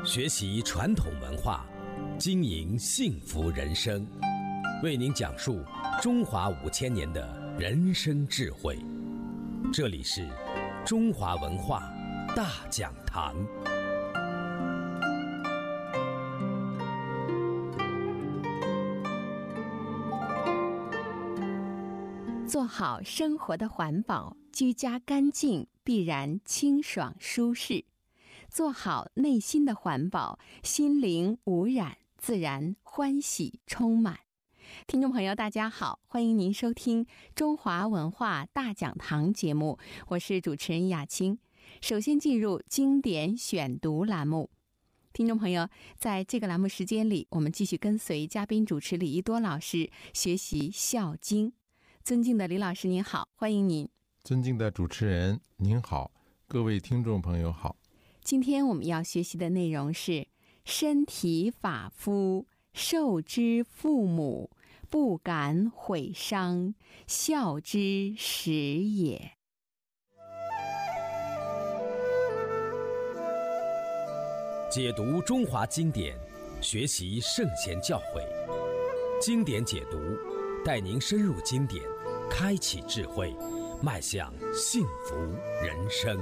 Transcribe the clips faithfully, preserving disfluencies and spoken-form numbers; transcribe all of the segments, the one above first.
学习传统文化，经营幸福人生，为您讲述中华五千年的人生智慧。这里是中华文化大讲堂。 做好生活的环保，居家干净必然清爽舒适；做好内心的环保，心灵无染自然欢喜充满。听众朋友大家好，欢迎您收听中华文化大讲堂节目，我是主持人雅青。首先进入经典选读栏目。听众朋友，在这个栏目时间里，我们继续跟随嘉宾主持李一多老师学习孝经。尊敬的李老师您好，欢迎您。 尊敬的主持人您好，各位听众朋友好。 今天我们要学习的内容是身体发肤，受之父母，不敢毁伤，孝之始也。 解读中华经典，学习圣贤教诲，经典解读带您深入经典，开启智慧，迈向幸福人生。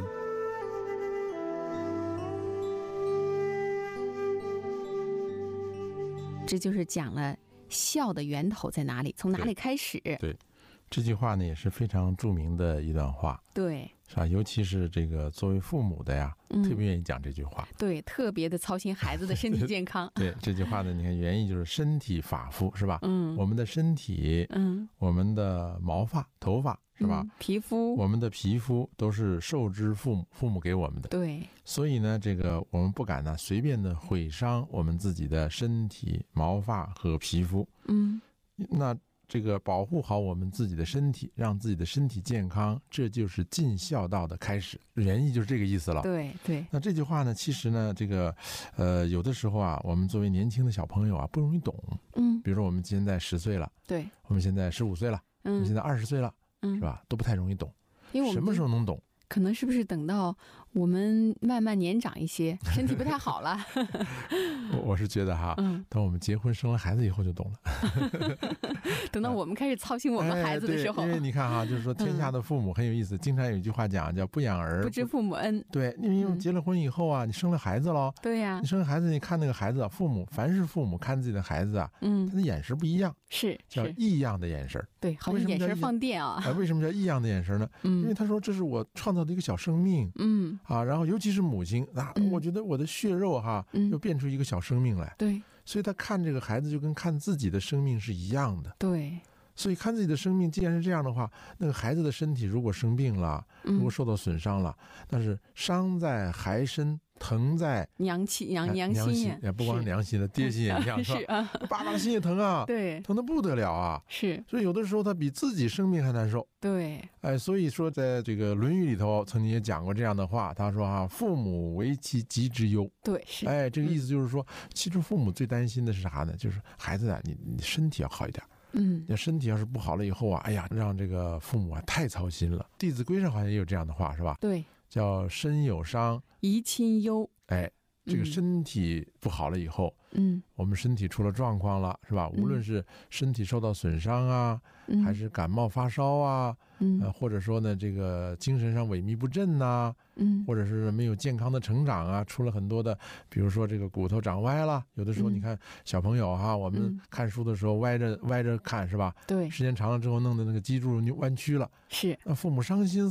这就是讲了孝的源头在哪里，从哪里开始。 对，对，这句话呢也是非常著名的一段话。 对， 是吧？尤其是这个作为父母的呀， 嗯、 特别愿意讲这句话。 对，特别的操心孩子的身体健康。 对，这句话呢，你看原意就是身体发肤，是吧？ 嗯， 我们的身体， 嗯，我们的毛发、头发，是吧？ 嗯、皮肤， 我们的皮肤都是受之父母，父母给我们的。 对， 所以呢，这个我们不敢呢随便的毁伤我们自己的身体、毛发和皮肤。 嗯， 那这个保护好我们自己的身体，让自己的身体健康，这就是尽孝道的开始。原意就是这个意思了。 对对。 那这句话呢，其实呢，这个呃，有的时候啊，我们作为年轻的小朋友啊，不容易懂。 嗯。 比如说我们现在十岁了，对，我们现在十五岁了，嗯，我们现在二十岁了，嗯，是吧？都不太容易懂。 因为我们什么时候能懂？ 可能是不是等到我们慢慢年长一些，身体不太好了？ 我我是觉得哈，嗯，等我们结婚生了孩子以后就懂了。 等到我们开始操心我们孩子的时候， 哎、因为你看哈，就是说天下的父母很有意思，嗯、经常有一句话讲叫不养儿不知父母恩。 对，因为结了婚以后啊，你生了孩子了， 对呀、啊， 你生了孩子，你看那个孩子啊，父母凡是父母看自己的孩子啊，嗯，他的眼神不一样， 是叫异样的眼神。 对，好像眼神放电啊。 为什么叫异样的眼神呢？嗯，因为他说这是我创造的一个小生命。嗯啊，然后尤其是母亲啊，嗯、我觉得我的血肉哈，嗯、又变出一个小生命来。 对， 所以他看这个孩子就跟看自己的生命是一样的。 对， 所以看自己的生命，既然是这样的话，那个孩子的身体如果生病了，如果受到损伤了，那、嗯、是伤在孩身，疼在娘亲娘娘心， 也不光是娘心的，爹心也一样，是吧？啊、爸爸的心也疼啊， 对， 疼得不得了啊， 是。 所以有的时候他比自己生命还难受。 对， 哎，所以说在这个《论语》里头曾经也讲过这样的话，他说啊，父母为其疾之忧。 对，是。 哎，这个意思就是说，嗯、其实父母最担心的是啥呢？就是孩子啊，你你身体要好一点。嗯，那身体要是不好了以后啊，哎呀，让这个父母啊太操心了。《弟子规》上好像也有这样的话，是吧？ 对， 叫身有伤， 贻亲忧。 哎，这个身体不好了以后，嗯，我们身体出了状况了，是吧？无论是身体受到损伤啊，嗯、还是感冒发烧啊，嗯、呃，或者说呢，这个精神上萎靡不振呐、啊，嗯，或者是没有健康的成长啊，出了很多的，比如说这个骨头长歪了，有的时候你看小朋友哈，我们看书的时候歪着歪着看，是吧？ 对， 时间长了之后弄的那个脊柱弯曲了， 是， 那父母伤心